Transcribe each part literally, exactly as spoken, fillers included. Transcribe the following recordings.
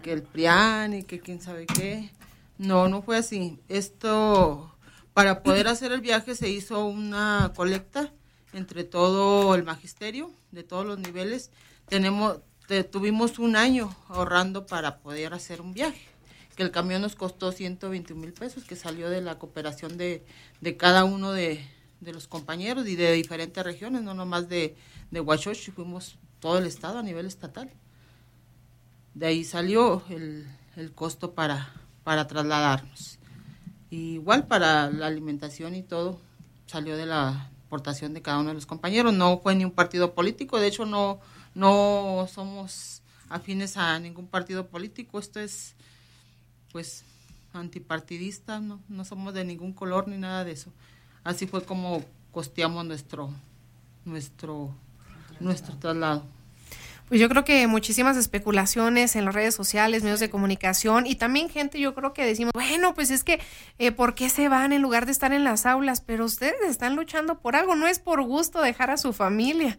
que el PRIAN y que quién sabe qué. No, no fue así. Esto, para poder hacer el viaje se hizo una colecta entre todo el magisterio, de todos los niveles. Tenemos, te, tuvimos un año ahorrando para poder hacer un viaje, que el camión nos costó ciento veinte mil pesos, que salió de la cooperación de, de cada uno de, de los compañeros y de diferentes regiones, no nomás de, de Huachochi, fuimos todo el estado a nivel estatal. De ahí salió el, el costo para, para trasladarnos. Y igual para la alimentación y todo, salió de la aportación de cada uno de los compañeros. No fue ni un partido político, de hecho no, no somos afines a ningún partido político, esto es pues antipartidista, no, no somos de ningún color ni nada de eso. Así fue como costeamos nuestro, nuestro, nuestro traslado. Pues yo creo que muchísimas especulaciones en las redes sociales, medios de comunicación y también gente, yo creo que decimos, bueno, pues es que, eh, ¿por qué se van en lugar de estar en las aulas? Pero ustedes están luchando por algo, no es por gusto dejar a su familia.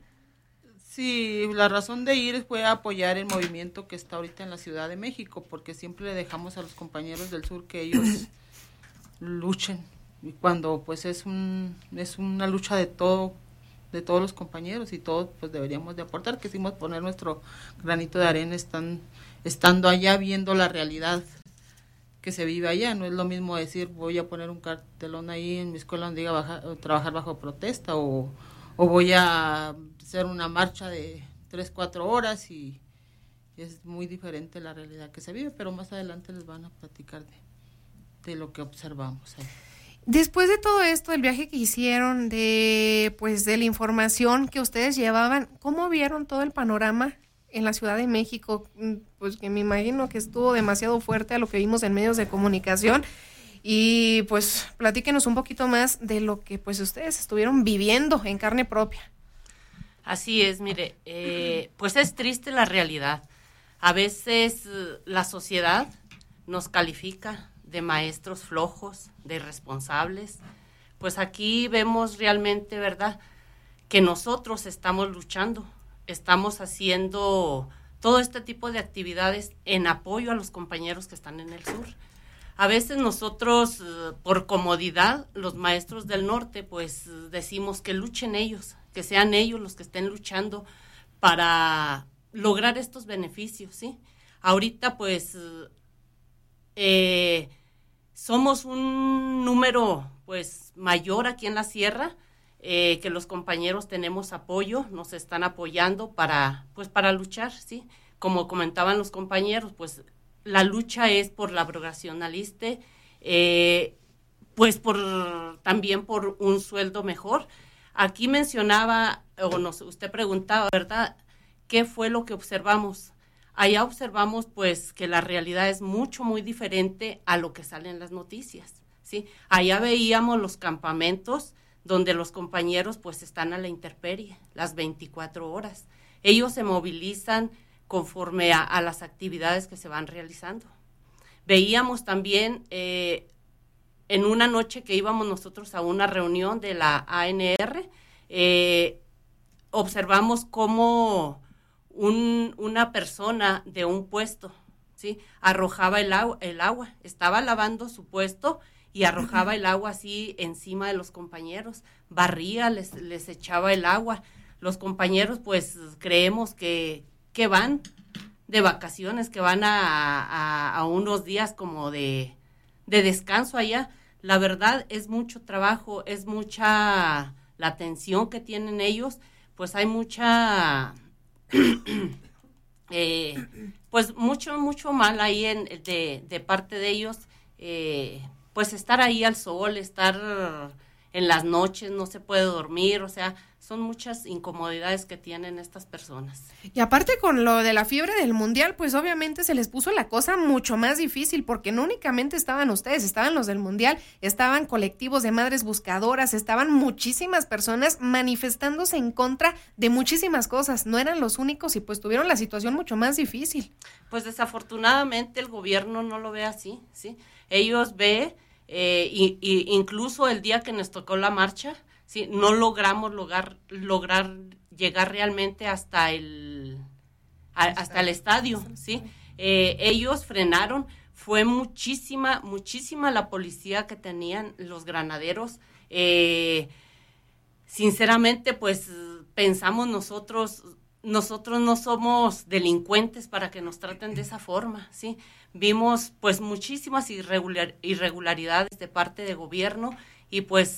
Sí, la razón de ir fue apoyar el movimiento que está ahorita en la Ciudad de México, porque siempre le dejamos a los compañeros del sur que ellos luchen, y cuando pues es un es una lucha de todo de todos los compañeros y todos pues deberíamos de aportar, que hicimos poner nuestro granito de arena están, estando allá viendo la realidad que se vive allá. No es lo mismo decir voy a poner un cartelón ahí en mi escuela donde diga baja, trabajar bajo protesta o, o voy a hacer una marcha de tres, cuatro horas y es muy diferente la realidad que se vive, pero más adelante les van a platicar de, de lo que observamos ahí. Después de todo esto, el viaje que hicieron, de pues de la información que ustedes llevaban, ¿cómo vieron todo el panorama en la Ciudad de México? Pues que me imagino que estuvo demasiado fuerte a lo que vimos en medios de comunicación. Y pues platíquenos un poquito más de lo que pues ustedes estuvieron viviendo en carne propia. Así es, mire, eh, pues es triste la realidad. A veces la sociedad nos califica de maestros flojos, de irresponsables. Pues aquí vemos realmente, ¿verdad?, que nosotros estamos luchando, estamos haciendo todo este tipo de actividades en apoyo a los compañeros que están en el sur. A veces nosotros, por comodidad, los maestros del norte, pues decimos que luchen ellos, que sean ellos los que estén luchando para lograr estos beneficios, ¿sí? Ahorita, pues, eh, somos un número pues mayor aquí en la sierra, eh, que los compañeros tenemos apoyo, nos están apoyando para pues para luchar, sí, como comentaban los compañeros, pues la lucha es por la abrogación al I S S S T E, eh, pues por también por un sueldo mejor. Aquí mencionaba o nos, usted preguntaba, ¿verdad?, ¿qué fue lo que observamos? Allá observamos pues que la realidad es mucho, muy diferente a lo que sale en las noticias, ¿sí? Allá veíamos los campamentos donde los compañeros pues están a la intemperie las veinticuatro horas. Ellos se movilizan conforme a, a las actividades que se van realizando. Veíamos también eh, en una noche que íbamos nosotros a una reunión de la A N R, eh, observamos cómo Un, una persona de un puesto, ¿sí?, arrojaba el agua, el agua, estaba lavando su puesto y arrojaba el agua así encima de los compañeros, barría, les, les echaba el agua. Los compañeros pues creemos que, que van de vacaciones, que van a, a, a unos días como de, de descanso allá. La verdad es mucho trabajo, es mucha la atención que tienen ellos, pues hay mucha... eh, pues mucho, mucho mal ahí en, de, de parte de ellos, eh, pues estar ahí al sol, estar en las noches, no se puede dormir, o sea, son muchas incomodidades que tienen estas personas. Y aparte con lo de la fiebre del mundial, pues obviamente se les puso la cosa mucho más difícil, porque no únicamente estaban ustedes, estaban los del mundial, estaban colectivos de madres buscadoras, estaban muchísimas personas manifestándose en contra de muchísimas cosas, no eran los únicos y pues tuvieron la situación mucho más difícil. Pues desafortunadamente el gobierno no lo ve así, ¿sí? Ellos ven, eh, y, y incluso el día que nos tocó la marcha, sí, no logramos lograr lograr llegar realmente hasta el a, hasta el estadio, sí. Eh, ellos frenaron, fue muchísima, muchísima la policía que tenían los granaderos. Eh, sinceramente, pues pensamos nosotros, nosotros no somos delincuentes para que nos traten de esa forma, ¿sí? Vimos pues muchísimas irregular, irregularidades de parte de gobierno y pues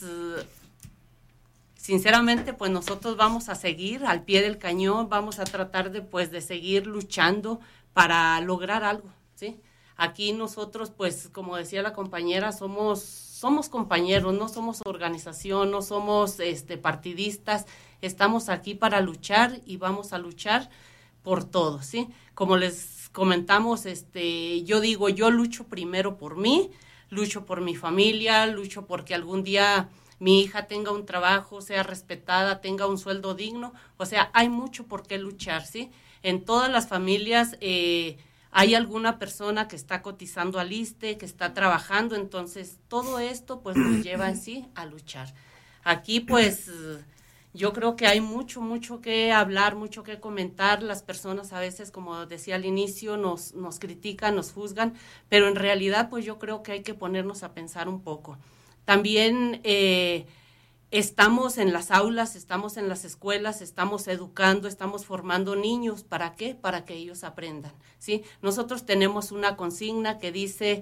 sinceramente pues nosotros vamos a seguir al pie del cañón, vamos a tratar de pues de seguir luchando para lograr algo, ¿sí? Aquí nosotros pues como decía la compañera somos somos compañeros, no somos organización, no somos este partidistas, estamos aquí para luchar y vamos a luchar por todo, ¿sí? Como les comentamos, este, yo digo, yo lucho primero por mí, lucho por mi familia, lucho porque algún día mi hija tenga un trabajo, sea respetada, tenga un sueldo digno, o sea, hay mucho por qué luchar, ¿sí? En todas las familias eh, hay alguna persona que está cotizando al ISSSTE, que está trabajando, entonces todo esto pues nos lleva en sí a luchar. Aquí pues yo creo que hay mucho, mucho que hablar, mucho que comentar. Las personas a veces, como decía al inicio, nos, nos critican, nos juzgan, pero en realidad pues yo creo que hay que ponernos a pensar un poco. También eh, estamos en las aulas, estamos en las escuelas, estamos educando, estamos formando niños. ¿Para qué? Para que ellos aprendan, ¿sí? Nosotros tenemos una consigna que dice,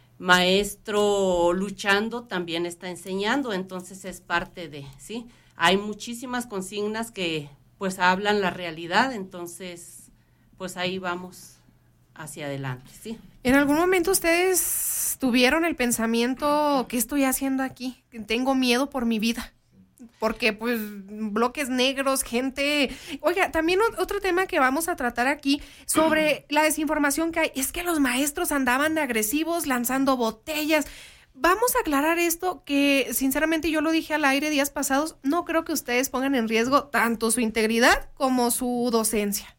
maestro luchando también está enseñando, entonces es parte de, ¿sí? Hay muchísimas consignas que pues hablan la realidad, entonces pues ahí vamos hacia adelante, ¿sí? ¿En algún momento ustedes tuvieron el pensamiento, ¿qué estoy haciendo aquí? Tengo miedo por mi vida. Porque pues bloques negros, gente... Oiga, también otro tema que vamos a tratar aquí sobre la desinformación que hay, es que los maestros andaban de agresivos lanzando botellas. Vamos a aclarar esto, que sinceramente yo lo dije al aire días pasados, no creo que ustedes pongan en riesgo tanto su integridad como su docencia.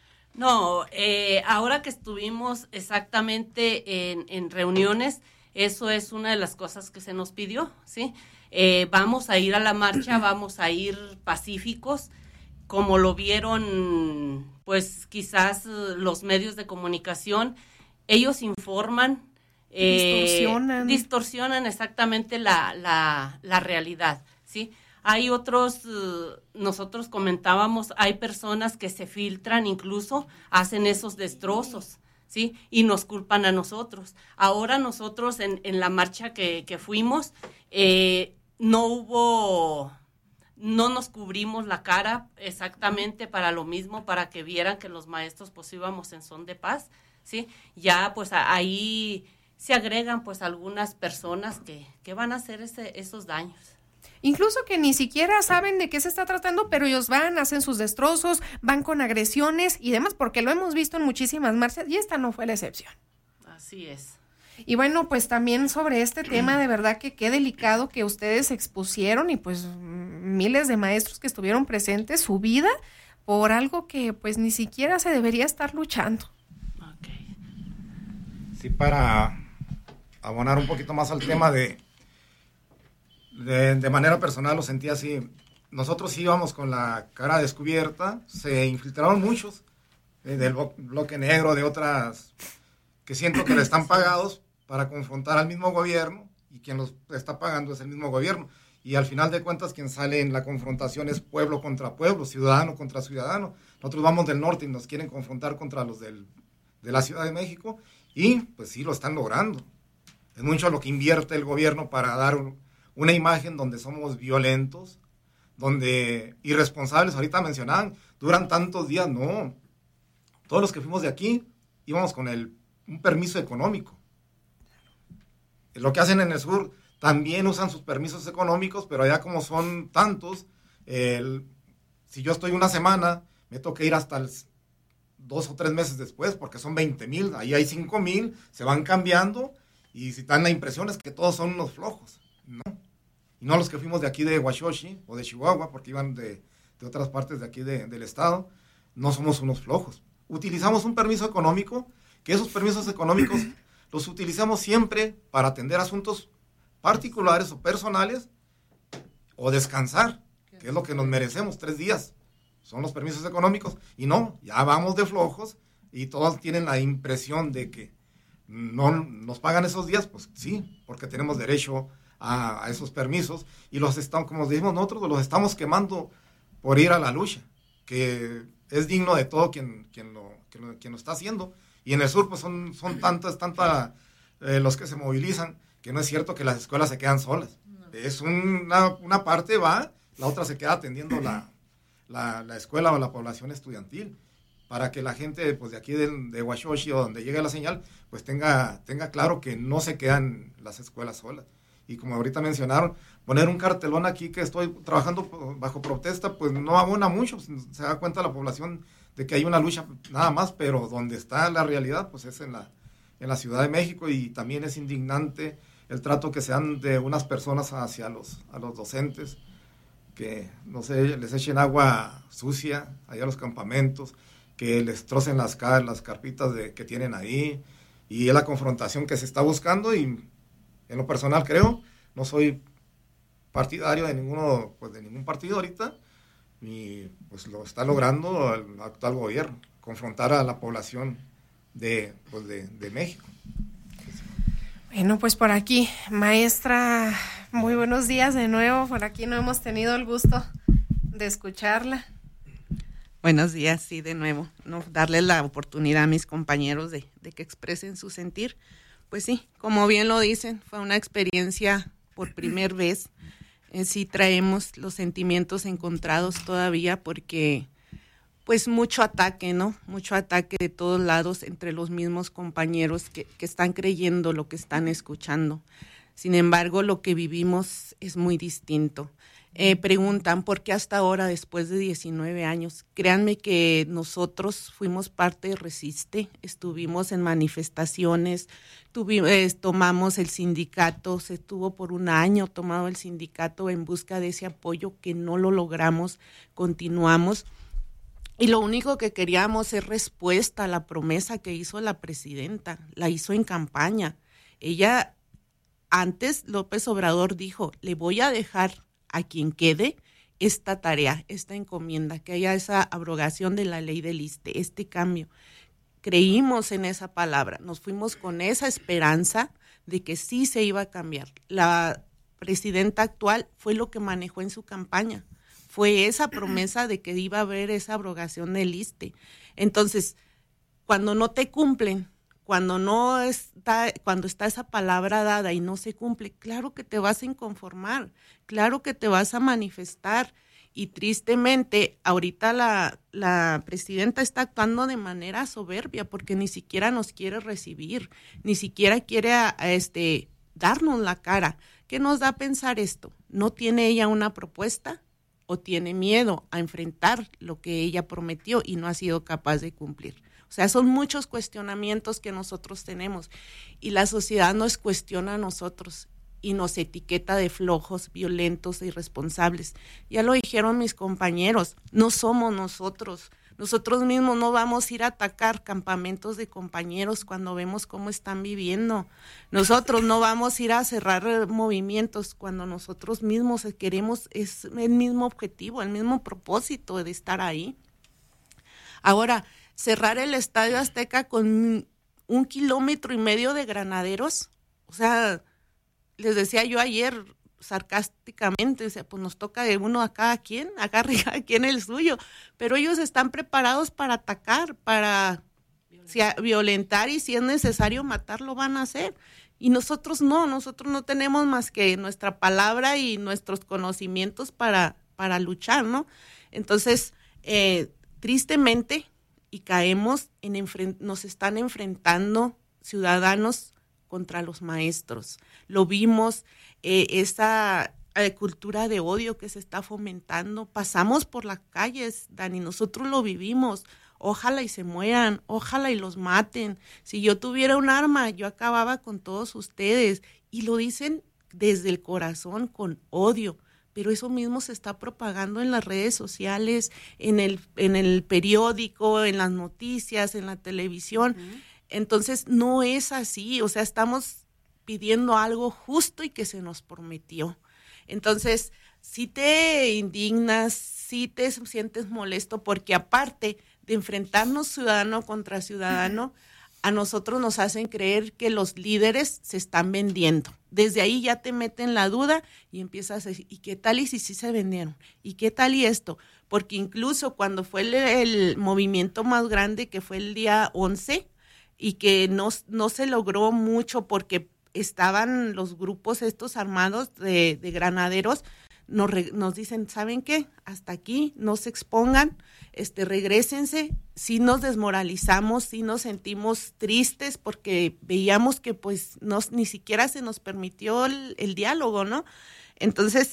No, eh, ahora que estuvimos exactamente en, en reuniones, eso es una de las cosas que se nos pidió, ¿sí? Eh, vamos a ir a la marcha, vamos a ir pacíficos, como lo vieron, pues quizás los medios de comunicación, ellos informan, eh, distorsionan. distorsionan exactamente la, la, la realidad, ¿sí? Hay otros, uh, nosotros comentábamos, hay personas que se filtran, incluso hacen esos destrozos, ¿sí? Y nos culpan a nosotros. Ahora nosotros en, en la marcha que, que fuimos, eh, no hubo, no nos cubrimos la cara exactamente para lo mismo, para que vieran que los maestros pues íbamos en son de paz, ¿sí? Ya pues a, ahí se agregan pues algunas personas que, que van a hacer ese, esos daños. Incluso que ni siquiera saben de qué se está tratando, pero ellos van, hacen sus destrozos, van con agresiones y demás, porque lo hemos visto en muchísimas marchas y esta no fue la excepción. Así es. Y bueno, pues también sobre este tema, de verdad que qué delicado que ustedes expusieron y pues miles de maestros que estuvieron presentes, su vida por algo que pues ni siquiera se debería estar luchando. Okay. Sí, para abonar un poquito más al tema de De, de manera personal lo sentí así. Nosotros íbamos con la cara descubierta, se infiltraron muchos eh, del blo- bloque negro, de otras que siento que le están pagados para confrontar al mismo gobierno, y quien los está pagando es el mismo gobierno, y al final de cuentas quien sale en la confrontación es pueblo contra pueblo, ciudadano contra ciudadano. Nosotros vamos del norte y nos quieren confrontar contra los del, de la Ciudad de México, y pues sí lo están logrando. Es mucho lo que invierte el gobierno para dar un, una imagen donde somos violentos, donde irresponsables, ahorita mencionaban, duran tantos días, no. Todos los que fuimos de aquí íbamos con el, un permiso económico. Lo que hacen en el sur, también usan sus permisos económicos, pero allá como son tantos, el, si yo estoy una semana, me toca ir hasta el, dos o tres meses después, porque son veinte mil, ahí hay cinco mil, se van cambiando, y si dan la impresión es que todos son unos flojos, ¿no? Y no los que fuimos de aquí de Huachochi o de Chihuahua, porque iban de, de otras partes de aquí de, del estado, no somos unos flojos. Utilizamos un permiso económico, que esos permisos económicos los utilizamos siempre para atender asuntos particulares o personales, o descansar, que es lo que nos merecemos, tres días. Son los permisos económicos, y no, ya vamos de flojos y todos tienen la impresión de que no nos pagan esos días, pues sí, porque tenemos derecho a, a esos permisos y los estamos, como decimos nosotros, los estamos quemando por ir a la lucha, que es digno de todo quien, quien, lo, quien, lo, quien lo está haciendo. Y en el sur pues son, son tantas, tantas eh, los que se movilizan, que no es cierto que las escuelas se quedan solas. No. Es una, una parte va, la otra se queda atendiendo la, la, la escuela o la población estudiantil, para que la gente pues, de aquí de, de Huachochi o donde llegue la señal, pues tenga, tenga claro que no se quedan las escuelas solas. Y como ahorita mencionaron, poner un cartelón aquí que estoy trabajando bajo protesta, pues no abona mucho, se da cuenta la población de que hay una lucha nada más, pero donde está la realidad, pues es en la, en la Ciudad de México, y también es indignante el trato que se dan de unas personas hacia los, a los docentes, que, no sé, les echen agua sucia allá a los campamentos, que les trocen las, las carpitas de, que tienen ahí, y es la confrontación que se está buscando. Y en lo personal creo, no soy partidario de ninguno, pues de ningún partido ahorita, y pues lo está logrando el actual gobierno, confrontar a la población de, pues de, de México. Bueno, pues por aquí, maestra, muy buenos días de nuevo. Por aquí no hemos tenido el gusto de escucharla. Buenos días, sí, de nuevo, no darle la oportunidad a mis compañeros de, de que expresen su sentir. Pues sí, como bien lo dicen, fue una experiencia por primera vez. Eh, sí traemos los sentimientos encontrados todavía, porque pues mucho ataque, ¿no? Mucho ataque de todos lados entre los mismos compañeros que, que están creyendo lo que están escuchando. Sin embargo, lo que vivimos es muy distinto. Eh, preguntan por qué hasta ahora, después de diecinueve años. Créanme que nosotros fuimos parte de Resiste, estuvimos en manifestaciones, tuvimos, eh, tomamos el sindicato, se estuvo por un año tomado el sindicato en busca de ese apoyo que no lo logramos, continuamos. Y lo único que queríamos es respuesta a la promesa que hizo la presidenta, la hizo en campaña. Ella, antes López Obrador dijo, le voy a dejar a quien quede esta tarea, esta encomienda, que haya esa abrogación de la ley del I S S S T E, este cambio. Creímos en esa palabra, nos fuimos con esa esperanza de que sí se iba a cambiar. La presidenta actual fue lo que manejó en su campaña, fue esa promesa de que iba a haber esa abrogación del I S S S T E. Entonces, cuando no te cumplen, cuando no está, cuando está esa palabra dada y no se cumple, claro que te vas a inconformar, claro que te vas a manifestar. Y tristemente, ahorita la, la presidenta está actuando de manera soberbia, porque ni siquiera nos quiere recibir, ni siquiera quiere a, a este, darnos la cara. ¿Qué nos da a pensar esto? ¿No tiene ella una propuesta o tiene miedo a enfrentar lo que ella prometió y no ha sido capaz de cumplir? O sea, son muchos cuestionamientos que nosotros tenemos, y la sociedad nos cuestiona a nosotros y nos etiqueta de flojos, violentos e irresponsables. Ya lo dijeron mis compañeros, no somos nosotros. Nosotros mismos no vamos a ir a atacar campamentos de compañeros cuando vemos cómo están viviendo. Nosotros no vamos a ir a cerrar movimientos cuando nosotros mismos queremos es el mismo objetivo, el mismo propósito de estar ahí. Ahora, cerrar el Estadio Azteca con un kilómetro y medio de granaderos, o sea, les decía yo ayer sarcásticamente, o sea, pues nos toca de uno a cada quien, agarre cada quien el suyo, pero ellos están preparados para atacar, para violentar. violentar y si es necesario matar, lo van a hacer. Y nosotros no, nosotros no tenemos más que nuestra palabra y nuestros conocimientos para, para luchar, ¿no? Entonces, eh, tristemente, y caemos en enfren- nos están enfrentando ciudadanos contra los maestros. Lo vimos, eh, esa eh, cultura de odio que se está fomentando. Pasamos por las calles, Dani, nosotros lo vivimos. Ojalá y se mueran, ojalá y los maten. Si yo tuviera un arma, yo acababa con todos ustedes. Y lo dicen desde el corazón, con odio. Pero eso mismo se está propagando en las redes sociales, en el, en el periódico, en las noticias, en la televisión. Uh-huh. Entonces, no es así. O sea, estamos pidiendo algo justo y que se nos prometió. Entonces, si te indignas, si te sientes molesto, porque aparte de enfrentarnos ciudadano contra ciudadano, a nosotros nos hacen creer que los líderes se están vendiendo. Desde ahí ya te meten la duda y empiezas a decir, ¿y qué tal y si sí se vendieron? ¿Y qué tal y esto? Porque incluso cuando fue el, el movimiento más grande, que fue el día once, y que no, no se logró mucho porque estaban los grupos estos armados de, de granaderos, nos, re, nos dicen, ¿saben qué? Hasta aquí, no se expongan, este, regrésense. Sí nos desmoralizamos, sí nos sentimos tristes porque veíamos que pues nos, ni siquiera se nos permitió el, el diálogo, ¿no? Entonces,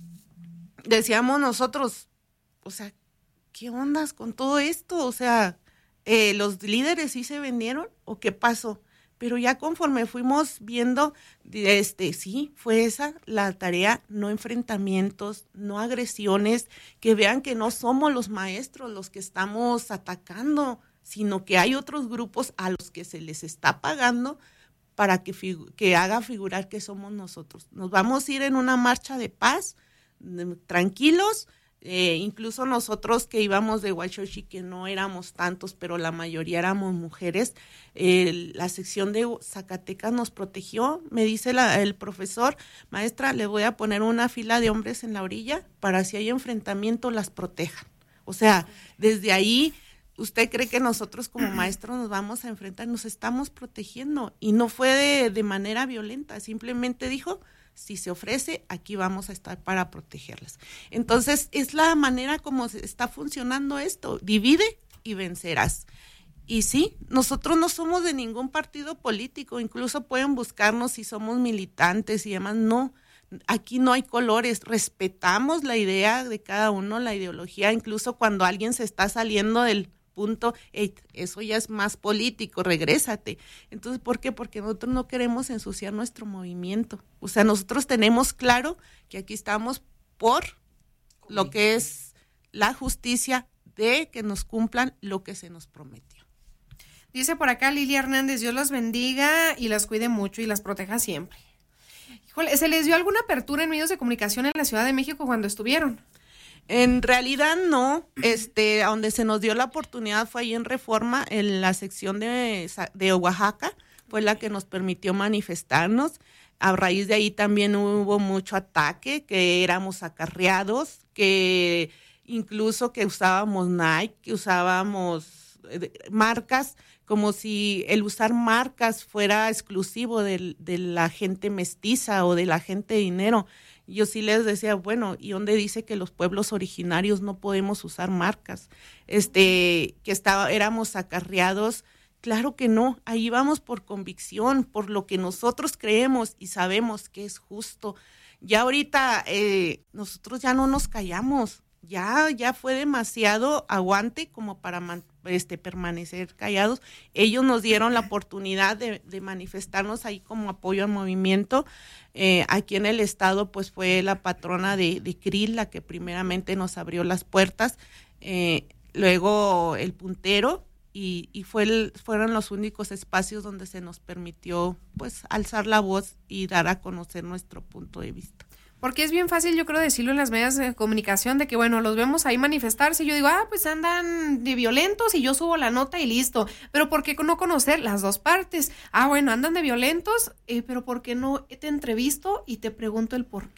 decíamos nosotros, o sea, ¿qué ondas con todo esto? O sea, eh, ¿los líderes sí se vendieron o qué pasó? Pero ya conforme fuimos viendo, este, sí, fue esa la tarea, no enfrentamientos, no agresiones, que vean que no somos los maestros los que estamos atacando, sino que hay otros grupos a los que se les está pagando para que, figu- que haga figurar que somos nosotros. Nos vamos a ir en una marcha de paz, de, tranquilos. Eh, incluso nosotros que íbamos de Huachochi, que no éramos tantos, pero la mayoría éramos mujeres, eh, la sección de Zacatecas nos protegió. Me dice la, el profesor, maestra, le voy a poner una fila de hombres en la orilla para si hay enfrentamiento las protejan. O sea, desde ahí, ¿usted cree que nosotros como maestros nos vamos a enfrentar? Nos estamos protegiendo y no fue de, de manera violenta, simplemente dijo, si se ofrece, aquí vamos a estar para protegerlas. Entonces, es la manera como se está funcionando esto, divide y vencerás. Y sí, nosotros no somos de ningún partido político, incluso pueden buscarnos si somos militantes y demás, no, aquí no hay colores, respetamos la idea de cada uno, la ideología, incluso cuando alguien se está saliendo del punto, hey, eso ya es más político, regrésate. Entonces, ¿por qué? Porque nosotros no queremos ensuciar nuestro movimiento. O sea, nosotros tenemos claro que aquí estamos por lo que es la justicia, de que nos cumplan lo que se nos prometió. Dice por acá Lilia Hernández, Dios los bendiga y las cuide mucho y las proteja siempre. Híjole, ¿se les dio alguna apertura en medios de comunicación en la Ciudad de México cuando estuvieron? En realidad no, este, a donde se nos dio la oportunidad fue ahí en Reforma, en la sección de, de Oaxaca, fue la que nos permitió manifestarnos. A raíz de ahí también hubo mucho ataque, que éramos acarreados, que incluso que usábamos Nike, que usábamos marcas, como si el usar marcas fuera exclusivo de, de la gente mestiza o de la gente de dinero. Yo sí les decía, bueno, ¿y dónde dice que los pueblos originarios no podemos usar marcas? Este, que estaba, éramos acarreados, claro que no, ahí vamos por convicción, por lo que nosotros creemos y sabemos que es justo. Ya ahorita eh, nosotros ya no nos callamos, ya, ya fue demasiado aguante como para man, este, permanecer callados. Ellos nos dieron la oportunidad de, de manifestarnos ahí como apoyo al movimiento. Eh, aquí en el estado pues fue la patrona de, de C R I L la que primeramente nos abrió las puertas, eh, luego el puntero y, y fue el, fueron los únicos espacios donde se nos permitió pues alzar la voz y dar a conocer nuestro punto de vista. Porque es bien fácil, yo creo, decirlo en las medios de comunicación, de que, bueno, los vemos ahí manifestarse, y yo digo, ah, pues andan de violentos, y yo subo la nota y listo. Pero ¿por qué no conocer las dos partes? Ah, bueno, andan de violentos, eh, pero ¿por qué no te entrevisto y te pregunto el por qué?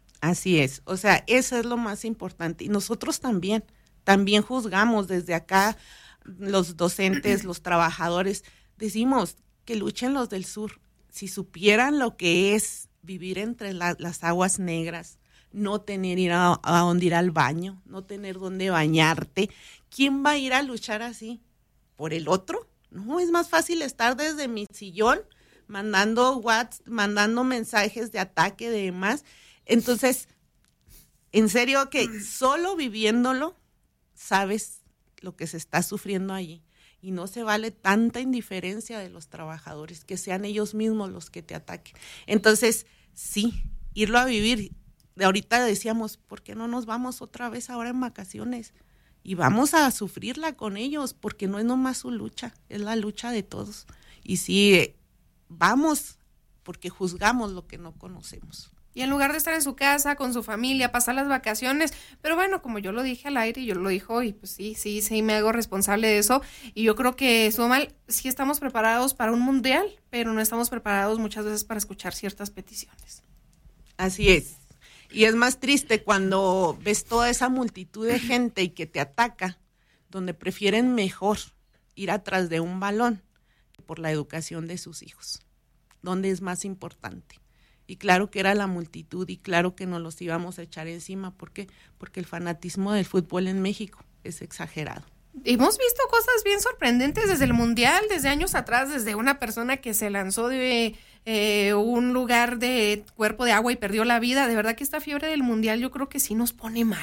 Así es, o sea, eso es lo más importante. Y nosotros también, también juzgamos desde acá, los docentes, los trabajadores, decimos que luchen los del sur. Si supieran lo que es vivir entre la, las aguas negras, no tener ir a, a dónde ir al baño, no tener dónde bañarte, ¿quién va a ir a luchar así? ¿Por el otro? No, es más fácil estar desde mi sillón mandando WhatsApp, mandando mensajes de ataque, de demás. Entonces, en serio que solo viviéndolo sabes lo que se está sufriendo allí. Y no se vale tanta indiferencia de los trabajadores, que sean ellos mismos los que te ataquen. Entonces, sí, irlo a vivir. De ahorita decíamos, ¿por qué no nos vamos otra vez ahora en vacaciones? Y vamos a sufrirla con ellos, porque no es nomás su lucha, es la lucha de todos. Y sí, vamos, porque juzgamos lo que no conocemos. Y en lugar de estar en su casa, con su familia, pasar las vacaciones, pero bueno, como yo lo dije al aire, y yo lo dijo, y pues sí, sí, sí, me hago responsable de eso, y yo creo que estuvo mal, sí estamos preparados para un mundial, pero no estamos preparados muchas veces para escuchar ciertas peticiones. Así es, y es más triste cuando ves toda esa multitud de gente y que te ataca, donde prefieren mejor ir atrás de un balón que por la educación de sus hijos, donde es más importante. Y claro que era la multitud y claro que nos los íbamos a echar encima. ¿Por qué? Porque el fanatismo del fútbol en México es exagerado. Hemos visto cosas bien sorprendentes desde el Mundial, desde años atrás, desde una persona que se lanzó de eh, un lugar de cuerpo de agua y perdió la vida. De verdad que esta fiebre del Mundial yo creo que sí nos pone mal.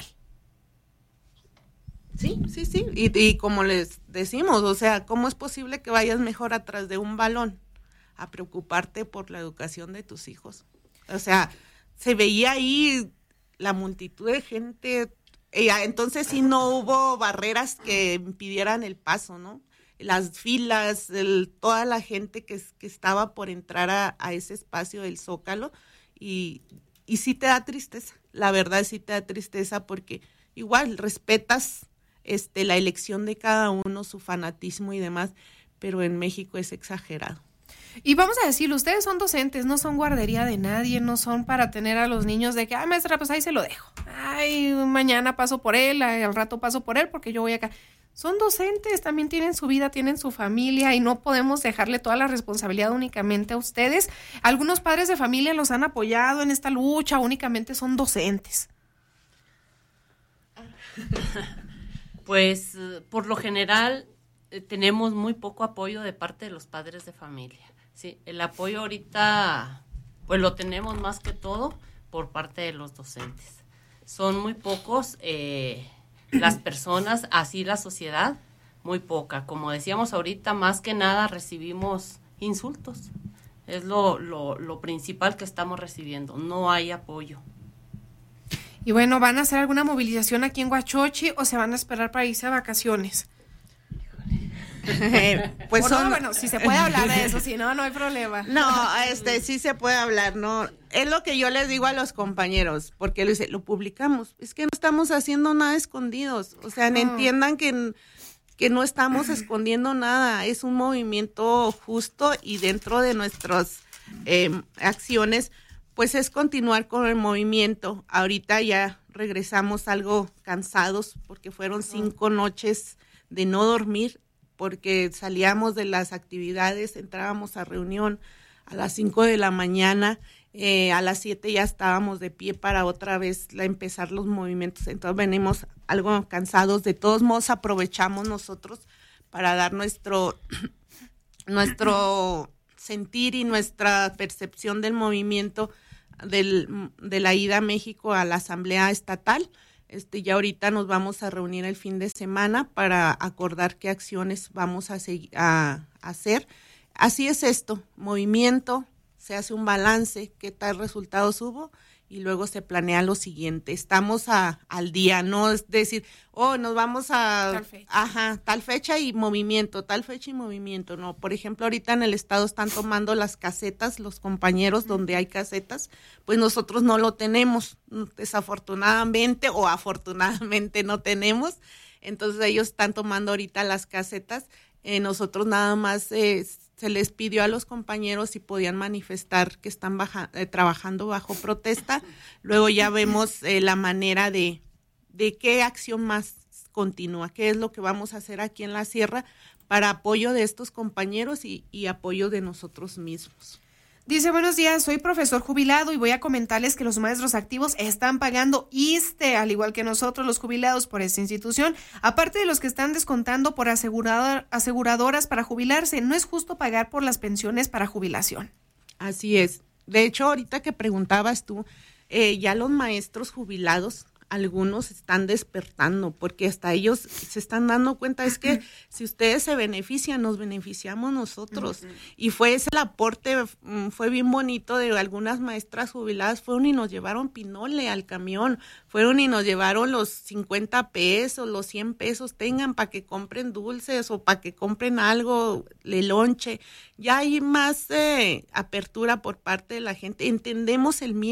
Sí, sí, sí. Y, y como les decimos, o sea, ¿cómo es posible que vayas mejor atrás de un balón a preocuparte por la educación de tus hijos? O sea, se veía ahí la multitud de gente, eh, entonces sí no hubo barreras que impidieran el paso, ¿no? Las filas, el, toda la gente que, que estaba por entrar a, a ese espacio del Zócalo, y, y sí te da tristeza, la verdad sí te da tristeza porque igual respetas este, la elección de cada uno, su fanatismo y demás, pero en México es exagerado. Y vamos a decirlo, ustedes son docentes, no son guardería de nadie, no son para tener a los niños de que, ay, maestra, pues ahí se lo dejo. Ay, mañana paso por él, al rato paso por él porque yo voy acá. Son docentes, también tienen su vida, tienen su familia y no podemos dejarle toda la responsabilidad únicamente a ustedes. Algunos padres de familia los han apoyado en esta lucha, únicamente son docentes. Pues, por lo general, eh, tenemos muy poco apoyo de parte de los padres de familia. Sí, el apoyo ahorita, pues lo tenemos más que todo por parte de los docentes. Son muy pocos eh, las personas, así la sociedad, muy poca. Como decíamos ahorita, más que nada recibimos insultos. Es lo, lo, lo principal que estamos recibiendo. No hay apoyo. Y bueno, ¿van a hacer alguna movilización aquí en Huachochi o se van a esperar para irse a vacaciones? Pues bueno, son... bueno, si se puede hablar de eso, si no, no hay problema. No, este, sí se puede hablar, no, es lo que yo les digo a los compañeros, porque lo, lo publicamos, es que no estamos haciendo nada escondidos, o sea, no. entiendan que, que no estamos escondiendo nada, es un movimiento justo y dentro de nuestras eh, acciones, pues es continuar con el movimiento. Ahorita ya regresamos algo cansados, porque fueron cinco noches de no dormir, porque salíamos de las actividades, entrábamos a reunión a las cinco de la mañana, eh, a las siete ya estábamos de pie para otra vez la, empezar los movimientos, entonces venimos algo cansados, de todos modos aprovechamos nosotros para dar nuestro, nuestro sentir y nuestra percepción del movimiento del, de la ida a México a la Asamblea Estatal. Este, ya ahorita nos vamos a reunir el fin de semana para acordar qué acciones vamos a, seguir, a, a hacer. Así es esto, movimiento, se hace un balance, qué tal resultados hubo y luego se planea lo siguiente. Estamos a, al día, no es decir, oh, nos vamos a tal fecha. Ajá, tal fecha y movimiento, tal fecha y movimiento. No, por ejemplo, ahorita en el estado están tomando las casetas, los compañeros uh-huh. donde hay casetas, pues nosotros no lo tenemos, desafortunadamente o afortunadamente no tenemos. Entonces ellos están tomando ahorita las casetas. Eh, nosotros nada más eh, se les pidió a los compañeros si podían manifestar que están baja, eh, trabajando bajo protesta. Luego ya vemos eh, la manera de, de qué acción más continúa, qué es lo que vamos a hacer aquí en la sierra para apoyo de estos compañeros y, y apoyo de nosotros mismos. Dice, buenos días, soy profesor jubilado y voy a comentarles que los maestros activos están pagando I S S S T E, al igual que nosotros los jubilados por esta institución, aparte de los que están descontando por asegurador, aseguradoras para jubilarse. No es justo pagar por las pensiones para jubilación. Así es. De hecho, ahorita que preguntabas tú, eh, ya los maestros jubilados, algunos están despertando, porque hasta ellos se están dando cuenta, es que si ustedes se benefician, nos beneficiamos nosotros. Uh-huh. Y fue ese el aporte, fue bien bonito de algunas maestras jubiladas, fueron y nos llevaron pinole al camión, fueron y nos llevaron los cincuenta pesos, los cien pesos, tengan para que compren dulces o para que compren algo, le lonche. Ya hay más eh, apertura por parte de la gente, entendemos el miedo,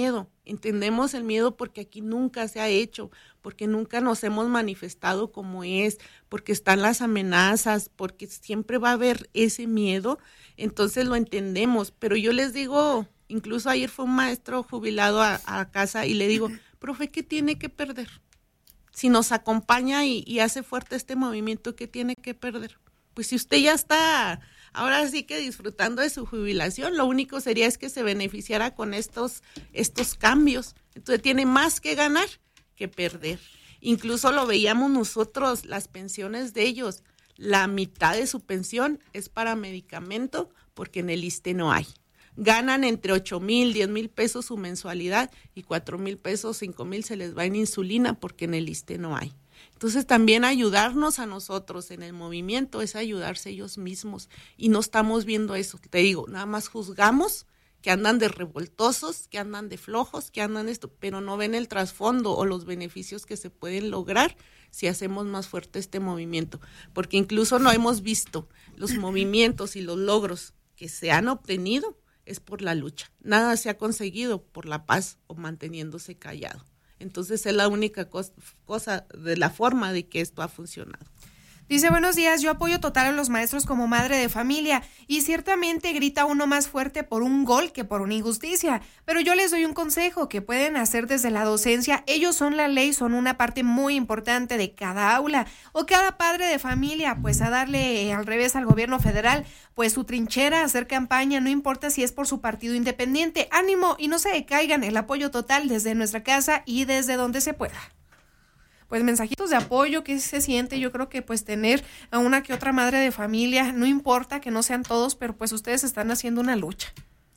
Entendemos el miedo porque aquí nunca se ha hecho, porque nunca nos hemos manifestado como es, porque están las amenazas, porque siempre va a haber ese miedo, entonces lo entendemos. Pero yo les digo, incluso ayer fue un maestro jubilado a, a casa y le digo, profe, ¿qué tiene que perder? Si nos acompaña y, y hace fuerte este movimiento, ¿qué tiene que perder? Pues si usted ya está ahora sí que disfrutando de su jubilación, lo único sería es que se beneficiara con estos, estos cambios. Entonces tiene más que ganar que perder. Incluso lo veíamos nosotros, las pensiones de ellos, la mitad de su pensión es para medicamento porque en el ISSSTE no hay. Ganan entre ocho mil, diez mil pesos su mensualidad y cuatro mil pesos, cinco mil se les va en insulina porque en el ISSSTE no hay. Entonces también ayudarnos a nosotros en el movimiento es ayudarse ellos mismos y no estamos viendo eso. Te digo, nada más juzgamos que andan de revoltosos, que andan de flojos, que andan esto, pero no ven el trasfondo o los beneficios que se pueden lograr si hacemos más fuerte este movimiento. Porque incluso no hemos visto los movimientos y los logros que se han obtenido es por la lucha. Nada se ha conseguido por la paz o manteniéndose callado. Entonces es la única cosa, cosa de la forma de que esto ha funcionado. Dice, buenos días, yo apoyo total a los maestros como madre de familia y ciertamente grita uno más fuerte por un gol que por una injusticia, pero yo les doy un consejo que pueden hacer desde la docencia. Ellos son la ley, son una parte muy importante de cada aula o cada padre de familia, pues a darle al revés al gobierno federal, pues su trinchera, hacer campaña, no importa si es por su partido independiente. Ánimo y no se decaigan, el apoyo total desde nuestra casa y desde donde se pueda. Pues mensajitos de apoyo, ¿qué se siente? Yo creo que pues tener a una que otra madre de familia, no importa que no sean todos, pero pues ustedes están haciendo una lucha.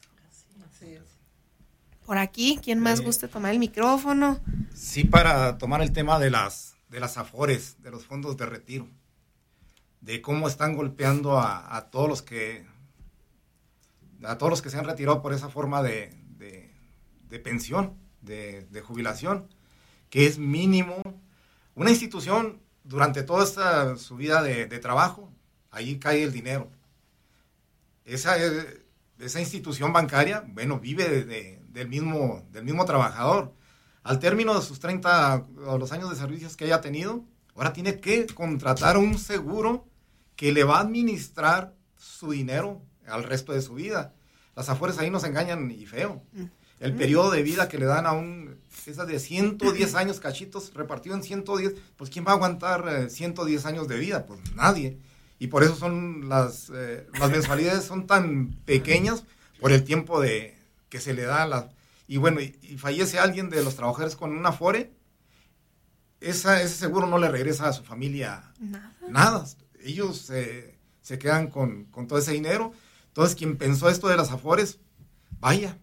Así es. Por aquí, ¿quién más Eh, guste tomar el micrófono? Sí, para tomar el tema de las, de las afores, de los fondos de retiro, de cómo están golpeando a, a todos los que a todos los que se han retirado por esa forma de, de, de pensión, de, de jubilación, que es mínimo. Una institución, durante toda esta su vida de, de trabajo, ahí cae el dinero. Esa, esa institución bancaria, bueno, vive de, de, del, mismo, del mismo trabajador. Al término de sus treinta o los años de servicios que haya tenido, ahora tiene que contratar un seguro que le va a administrar su dinero al resto de su vida. Las afores ahí nos engañan y feo. El periodo de vida que le dan a un, esas de ciento diez años cachitos repartido en ciento diez, pues ¿quién va a aguantar eh, ciento diez años de vida? Pues nadie. Y por eso son las, eh, las mensualidades son tan pequeñas por el tiempo de que se le da a las... Y bueno, y, y fallece alguien de los trabajadores con un afore, esa, ese seguro no le regresa a su familia Nada. nada. Ellos eh, se quedan con, con todo ese dinero. Entonces, quien pensó esto de las afores, vaya,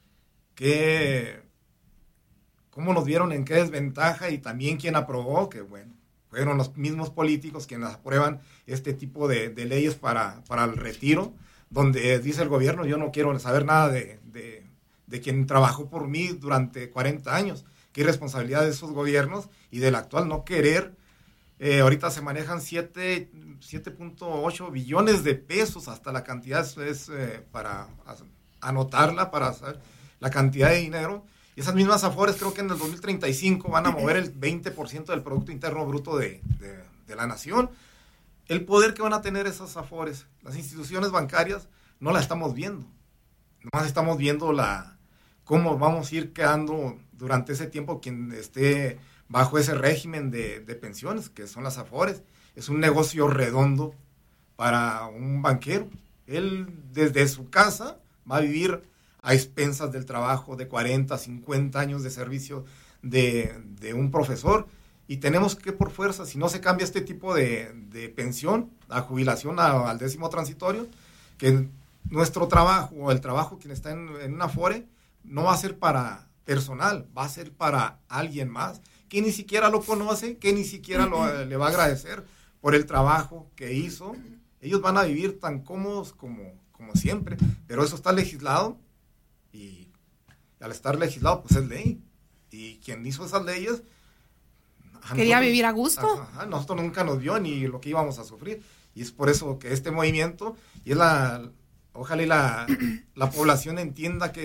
que cómo nos vieron en qué desventaja, y también quien aprobó, que bueno, fueron los mismos políticos quienes aprueban este tipo de, de leyes para, para el retiro, donde dice el gobierno, yo no quiero saber nada de, de, de quien trabajó por mí durante cuarenta años. Qué irresponsabilidad de esos gobiernos y del actual no querer. Eh, ahorita se manejan siete punto ocho billones de pesos, hasta la cantidad es, es eh, para anotarla, para saber la cantidad de dinero, y esas mismas afores creo que en el dos mil treinta y cinco van a mover el veinte por ciento del Producto Interno Bruto de, de, de la nación. El poder que van a tener esas afores, las instituciones bancarias, no la estamos viendo, nomás estamos viendo la cómo vamos a ir quedando durante ese tiempo quien esté bajo ese régimen de, de pensiones, que son las afores. Es un negocio redondo para un banquero. Él desde su casa va a vivir a expensas del trabajo de cuarenta, cincuenta años de servicio de, de un profesor, y tenemos que por fuerza, si no se cambia este tipo de, de pensión, a jubilación a, al décimo transitorio, que nuestro trabajo o el trabajo quien está en, en una afore no va a ser para personal, va a ser para alguien más, que ni siquiera lo conoce, que ni siquiera lo, le va a agradecer por el trabajo que hizo. Ellos van a vivir tan cómodos como, como siempre, pero eso está legislado. Y al estar legislado, pues es ley. Y quien hizo esas leyes... Quería nosotros, vivir a gusto. A, a nosotros nunca nos vio ni lo que íbamos a sufrir. Y es por eso que este movimiento, y es la... Ojalá y la, la población entienda que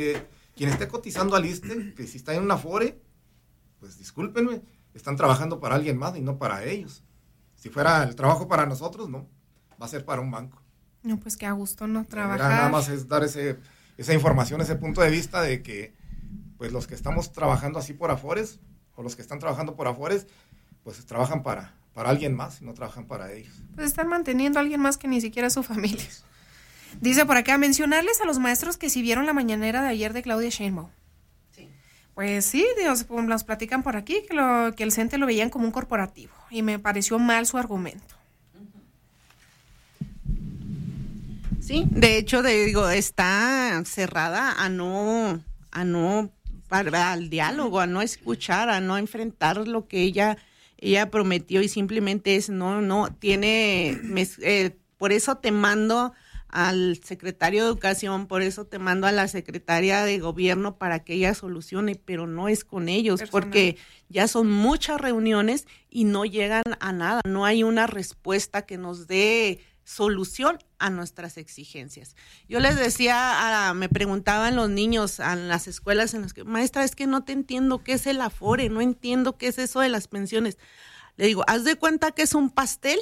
quien esté cotizando al ISSSTE, que si está en una Afore, pues discúlpenme, están trabajando para alguien más y no para ellos. Si fuera el trabajo para nosotros, no, va a ser para un banco. No, pues que a gusto no trabajar. Era nada más es dar ese, esa información, ese punto de vista de que pues los que estamos trabajando así por Afores, o los que están trabajando por Afores, pues trabajan para, para alguien más y no trabajan para ellos. Pues están manteniendo a alguien más que ni siquiera es su familia. Dice por acá, mencionarles a los maestros que si vieron la mañanera de ayer de Claudia Sheinbaum. Sí. Pues sí, Dios, pues, nos platican por aquí que, lo, que el CENTE lo veían como un corporativo y me pareció mal su argumento. Sí, de hecho, de, digo, está cerrada a no, a no, para, al diálogo, a no escuchar, a no enfrentar lo que ella, ella prometió y simplemente es, no, no, tiene, me, eh, por eso te mando al secretario de Educación, por eso te mando a la secretaria de Gobierno para que ella solucione, pero no es con ellos, personal, porque ya son muchas reuniones y no llegan a nada, no hay una respuesta que nos dé solución a nuestras exigencias. Yo les decía, a, me preguntaban los niños en las escuelas en las que, maestra, es que no te entiendo qué es el Afore, no entiendo qué es eso de las pensiones. Le digo, haz de cuenta que es un pastel,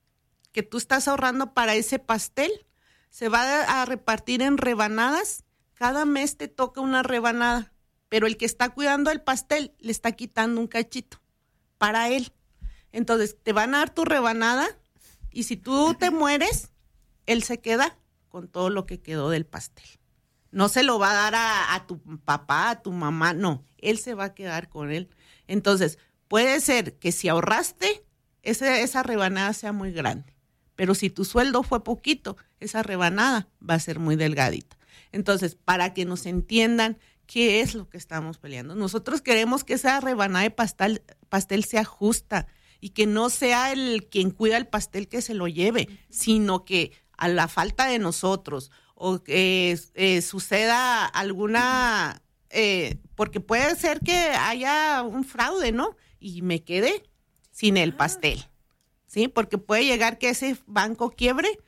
que tú estás ahorrando para ese pastel, se va a repartir en rebanadas, cada mes te toca una rebanada, pero el que está cuidando el pastel le está quitando un cachito para él. Entonces, te van a dar tu rebanada, y si tú te mueres, él se queda con todo lo que quedó del pastel. No se lo va a dar a, a tu papá, a tu mamá, no, él se va a quedar con él. Entonces, puede ser que si ahorraste, ese, esa rebanada sea muy grande, pero si tu sueldo fue poquito, esa rebanada va a ser muy delgadita. Entonces, para que nos entiendan qué es lo que estamos peleando, nosotros queremos que esa rebanada de pastel, pastel sea justa, y que no sea el quien cuida el pastel que se lo lleve, sino que a la falta de nosotros o que eh, suceda alguna, eh, porque puede ser que haya un fraude, ¿no? Y me quede sin el pastel, ¿sí? Porque puede llegar que ese banco quiebre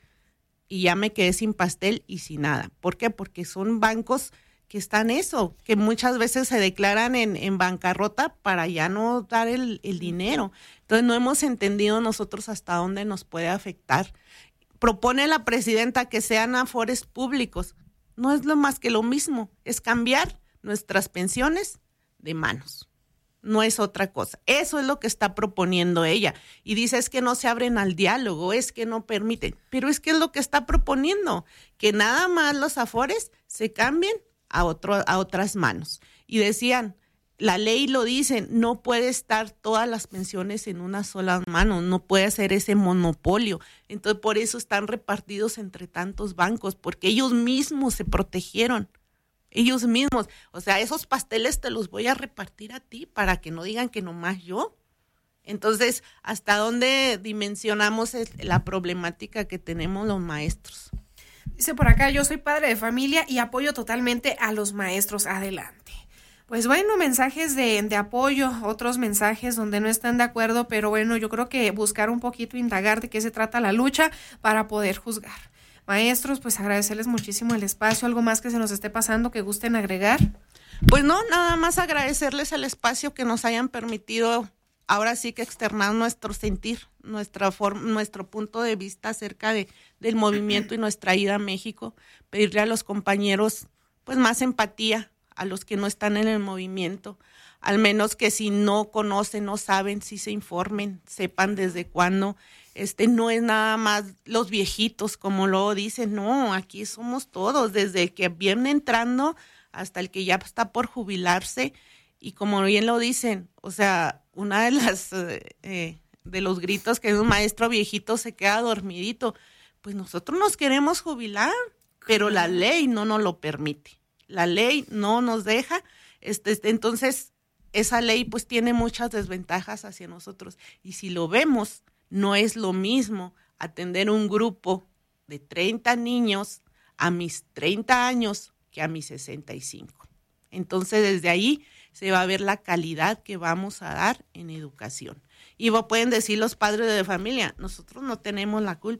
y ya me quedé sin pastel y sin nada. ¿Por qué? Porque son bancos que están eso, que muchas veces se declaran en, en bancarrota para ya no dar el, el dinero. Entonces no hemos entendido nosotros hasta dónde nos puede afectar. Propone la presidenta que sean afores públicos. No es lo más que lo mismo, es cambiar nuestras pensiones de manos. No es otra cosa. Eso es lo que está proponiendo ella. Y dice, es que no se abren al diálogo, es que no permiten. Pero es que es lo que está proponiendo, que nada más los afores se cambien a, otro, a otras manos. Y decían, la ley lo dice, no puede estar todas las pensiones en una sola mano, no puede hacer ese monopolio. Entonces, por eso están repartidos entre tantos bancos, porque ellos mismos se protegieron, ellos mismos. O sea, esos pasteles te los voy a repartir a ti para que no digan que nomás yo. Entonces, ¿hasta dónde dimensionamos la problemática que tenemos los maestros? Dice por acá, yo soy padre de familia y apoyo totalmente a los maestros. Adelante. Pues bueno, mensajes de, de apoyo, otros mensajes donde no están de acuerdo, pero bueno, yo creo que buscar un poquito, indagar de qué se trata la lucha para poder juzgar. Maestros, pues agradecerles muchísimo el espacio. ¿Algo más que se nos esté pasando que gusten agregar? Pues no, nada más agradecerles el espacio que nos hayan permitido ahora sí que externar nuestro sentir, nuestra forma, nuestro punto de vista acerca de, del movimiento y nuestra ida a México. Pedirle a los compañeros pues más empatía, a los que no están en el movimiento, al menos que si no conocen, no saben, si se informen, sepan desde cuándo. Este no es nada más los viejitos, como lo dicen, no, aquí somos todos, desde el que viene entrando hasta el que ya está por jubilarse. Y como bien lo dicen, o sea, una de las eh, de los gritos que un maestro viejito se queda dormidito, pues nosotros nos queremos jubilar, pero la ley no nos lo permite. La ley no nos deja, este, este, entonces esa ley pues tiene muchas desventajas hacia nosotros. Y si lo vemos, no es lo mismo atender un grupo de treinta niños a mis treinta años que a mis sesenta y cinco. Entonces desde ahí se va a ver la calidad que vamos a dar en educación. Y pueden decir los padres de familia, nosotros no tenemos la culpa.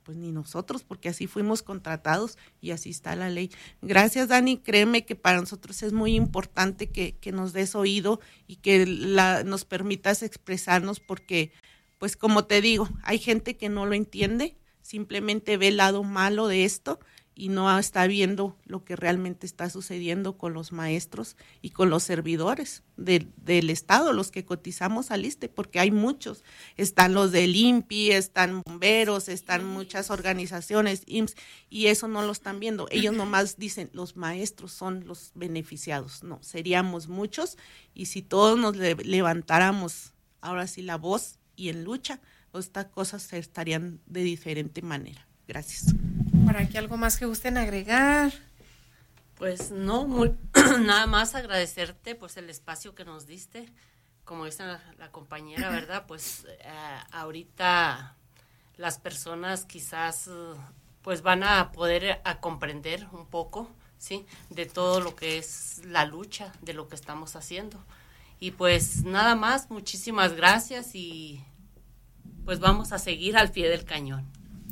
pues ni nosotros, porque así fuimos contratados y así está la ley. Gracias, Dani, créeme que para nosotros es muy importante que, que nos des oído y que la, nos permitas expresarnos, porque, pues como te digo, hay gente que no lo entiende, simplemente ve el lado malo de esto y no está viendo lo que realmente está sucediendo con los maestros y con los servidores de, del Estado, los que cotizamos al ISSSTE, porque hay muchos. Están los del I N P I, están bomberos, están muchas organizaciones, I M S S, y eso no lo están viendo. Ellos nomás dicen, los maestros son los beneficiados. No, seríamos muchos, y si todos nos le- levantáramos ahora sí la voz y en lucha, estas cosas se estarían de diferente manera. Gracias. ¿Por aquí algo más que gusten agregar? Pues no, muy, nada más agradecerte pues el espacio que nos diste, como dice la, la compañera, ¿verdad? Pues eh, ahorita las personas quizás eh, pues van a poder a comprender un poco, ¿sí? De todo lo que es la lucha, de lo que estamos haciendo. Y pues nada más, muchísimas gracias y pues vamos a seguir al pie del cañón.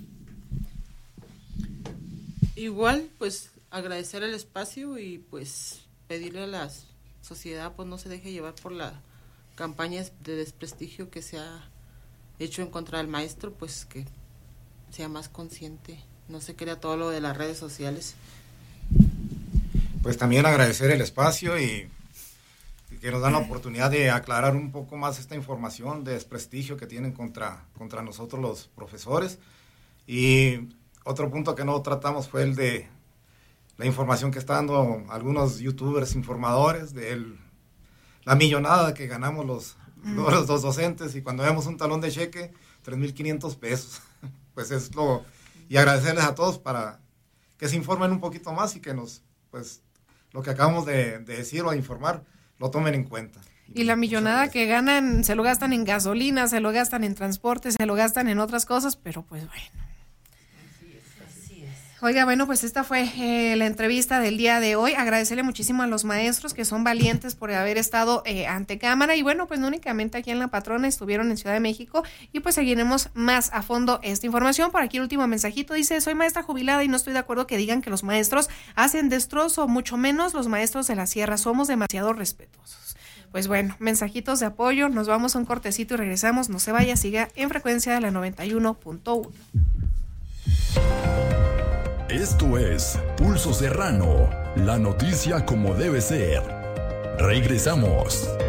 Igual, pues agradecer el espacio y pues pedirle a la sociedad pues no se deje llevar por la campaña de desprestigio que se ha hecho en contra del maestro, pues que sea más consciente, no se crea todo lo de las redes sociales. Pues también agradecer el espacio y, y que nos dan la oportunidad de aclarar un poco más esta información de desprestigio que tienen contra, contra nosotros los profesores. Y otro punto que no tratamos fue el de la información que están dando algunos youtubers informadores de el, la millonada que ganamos los, mm. los dos docentes, y cuando vemos un talón de cheque, tres mil quinientos pesos. Pues es lo... Y agradecerles a todos para que se informen un poquito más y que nos, pues, lo que acabamos de, de decir o de informar, lo tomen en cuenta. Y la millonada que ganan, se lo gastan en gasolina, se lo gastan en transporte, se lo gastan en otras cosas, pero pues bueno. Oiga, bueno, pues esta fue eh, la entrevista del día de hoy. Agradecerle muchísimo a los maestros que son valientes por haber estado eh, ante cámara. Y bueno, pues no únicamente aquí en La Patrona, estuvieron en Ciudad de México. Y pues seguiremos más a fondo esta información. Por aquí el último mensajito dice: soy maestra jubilada y no estoy de acuerdo que digan que los maestros hacen destrozo, mucho menos los maestros de la sierra. Somos demasiado respetuosos. Pues bueno, mensajitos de apoyo. Nos vamos a un cortecito y regresamos. No se vaya, siga en frecuencia de la noventa y uno punto uno. Esto es Pulso Serrano, la noticia como debe ser. Regresamos.